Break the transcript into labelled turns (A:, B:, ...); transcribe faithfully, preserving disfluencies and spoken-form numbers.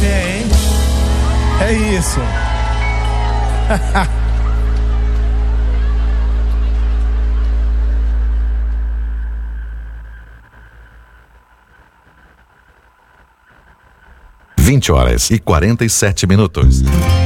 A: você, hein? É isso.
B: vinte horas e quarenta e sete minutos.